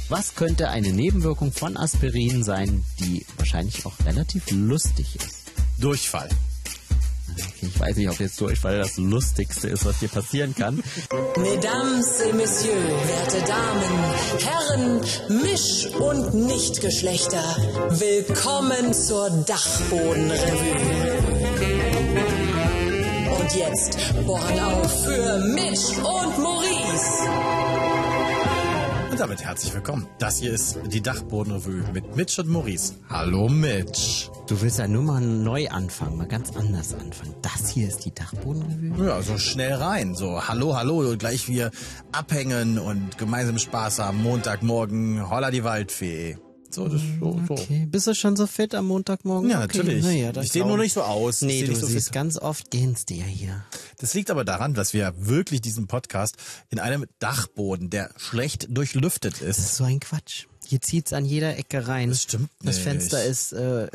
Was könnte eine Nebenwirkung von Aspirin sein, die wahrscheinlich auch relativ lustig ist? Durchfall. Okay, ich weiß nicht, ob jetzt Durchfall das Lustigste ist, was dir passieren kann. Mesdames et Messieurs, werte Damen, Herren, Misch- und Nichtgeschlechter, willkommen zur Dachbodenrevue. Und jetzt Ohren auf für Mitch und Maurice. Und damit herzlich willkommen. Das hier ist die Dachbodenrevue mit Mitch und Maurice. Hallo Mitch. Du willst ja nur mal neu anfangen, mal ganz anders anfangen. Das hier ist die Dachbodenrevue? Ja, so schnell rein. So, hallo, gleich wir abhängen und gemeinsam Spaß haben. Montagmorgen, holla die Waldfee. So, das so. Okay, bist du schon so fit am Montagmorgen? Ja, okay. natürlich. Naja, ich sehe nur nicht so aus. Nee, du nicht so siehst fit. ganz oft gehen's dir hier. Das liegt aber daran, dass wir wirklich diesen Podcast in einem Dachboden, der schlecht durchlüftet Das ist. ist so ein Quatsch. Hier zieht's an jeder Ecke rein. Das stimmt Das nicht. Fenster ist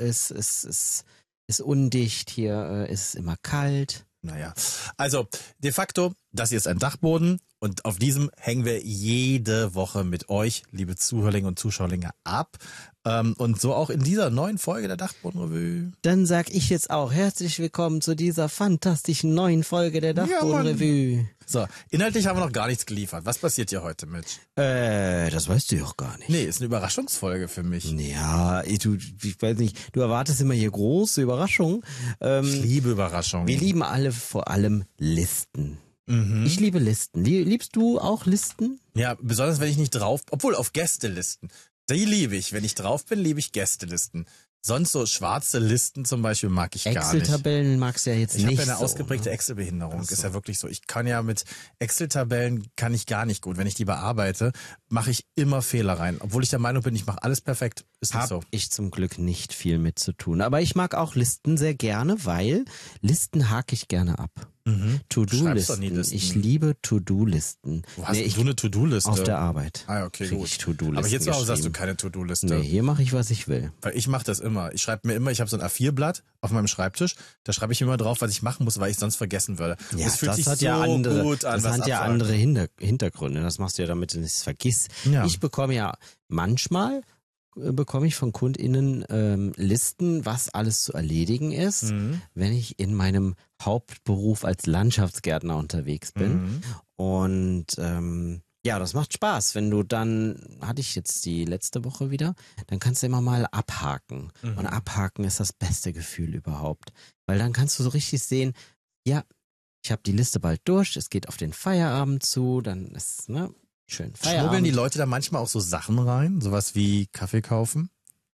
undicht, hier ist immer kalt. Naja, also de facto, das hier ist ein Dachboden und auf diesem hängen wir jede Woche mit euch, liebe Zuhörlinge und Zuschauerlinge, ab. Und so auch in dieser neuen Folge der Dachbodenrevue. Dann sag ich jetzt auch herzlich willkommen zu dieser fantastischen neuen Folge der Dachbodenrevue. So, inhaltlich haben wir noch gar nichts geliefert. Was passiert hier heute mit? Das weißt du doch gar nicht. Nee, ist eine Überraschungsfolge für mich. Ja, ich weiß nicht, du erwartest immer hier große Überraschungen. Ich liebe Überraschungen. Wir lieben alle vor allem Listen. Mhm. Ich liebe Listen. Liebst du auch Listen? Ja, besonders wenn ich nicht drauf, obwohl auf Gästelisten. Die liebe ich. Wenn ich drauf bin, liebe ich Gästelisten. Sonst so schwarze Listen zum Beispiel mag ich gar nicht. Excel-Tabellen magst du ja jetzt Ich nicht habe ja eine so, ausgeprägte ne? Excel-Behinderung. Ach so. Ist ja wirklich so. Ich kann ja mit Excel-Tabellen kann ich gar nicht gut. Wenn ich die bearbeite, mache ich immer Fehler rein. Obwohl ich der Meinung bin, ich mache alles perfekt. Ist nicht Hab so. ich zum Glück nicht viel mit zu tun. Aber ich mag auch Listen sehr gerne, weil Listen hake ich gerne ab. Schreibst doch nie To-Do-Listen. Listen. Ich liebe To-Do-Listen. Wo hast du eine To-Do-Liste? Auf der Arbeit. Ah, okay, Krieg gut. ich To-Do-Listen Aber hier zu Hause hast du geschrieben. keine To-Do-Liste. Nee, hier mache ich, was ich will. Weil ich mache das immer. Ich schreibe mir immer, ich habe so ein A4-Blatt auf meinem Schreibtisch. Da schreibe ich immer drauf, was ich machen muss, weil ich sonst vergessen würde. Und Ja, es fühlt sich hat so ja andere, gut an. das was hat ja abfallen. andere Hintergründe. Das machst du ja, damit du nichts vergisst. Ja. Ich bekomme ja manchmal bekomme ich von KundInnen Listen, was alles zu erledigen ist, wenn ich in meinem Hauptberuf als Landschaftsgärtner unterwegs bin. Und ja, das macht Spaß. Wenn du dann, hatte ich jetzt die letzte Woche wieder, dann kannst du immer mal abhaken. Und abhaken ist das beste Gefühl überhaupt. Weil dann kannst du so richtig sehen, ja, ich habe die Liste bald durch, es geht auf den Feierabend zu, dann ist, schön Feierabend. Schmuggeln die Leute da manchmal auch so Sachen rein? Sowas wie Kaffee kaufen?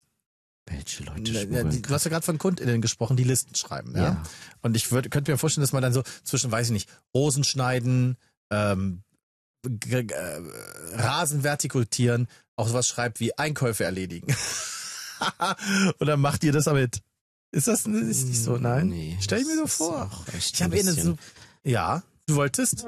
Welche Leute Ja, schmuggeln? du hast ja gerade von KundInnen gesprochen, die Listen schreiben. Ja. Ja. Und ich könnte mir vorstellen, dass man dann so zwischen, weiß ich nicht, Rosen schneiden, Rasen vertikultieren, auch sowas schreibt wie Einkäufe erledigen. Und dann macht ihr das damit. Ist das nicht so? Nein? Nee, Stell ich mir so das ist vor. auch echt Ich habe ein eine bisschen- so. Ja, du wolltest?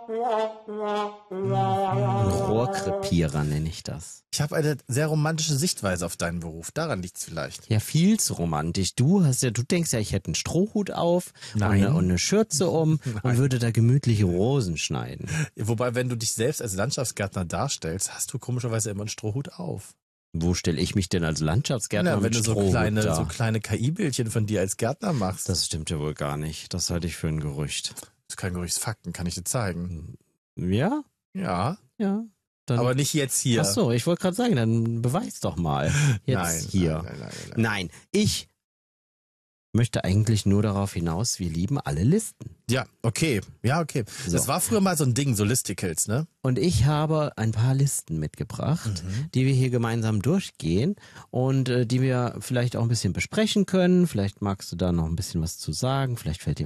Rohrkrepierer nenne ich das. Ich habe eine sehr romantische Sichtweise auf deinen Beruf. Daran liegt's vielleicht. Ja, viel zu romantisch. Du denkst ja, ich hätte einen Strohhut auf Nein. und eine Schürze um und würde da gemütliche Rosen schneiden. Wobei, wenn du dich selbst als Landschaftsgärtner darstellst, hast du komischerweise immer einen Strohhut auf. Wo stelle ich mich denn als Landschaftsgärtner wenn mit du so Strohhut da? kleine KI-Bildchen von dir als Gärtner machst. Das stimmt ja wohl gar nicht. Das halte ich für ein Gerücht. Das ist kein Gerücht, das ist Fakten, kann ich dir zeigen. Ja? Ja, Ja. Dann, aber nicht jetzt hier. Ach so, ich wollte gerade sagen, dann beweis doch mal. Jetzt hier. Nein. Nein, ich möchte eigentlich nur darauf hinaus, wir lieben alle Listen. Ja, okay. So. Das war früher mal so ein Ding, so Listicles, ne? Und ich habe ein paar Listen mitgebracht, die wir hier gemeinsam durchgehen und die wir vielleicht auch ein bisschen besprechen können. Vielleicht magst du da noch ein bisschen was zu sagen, vielleicht fällt dir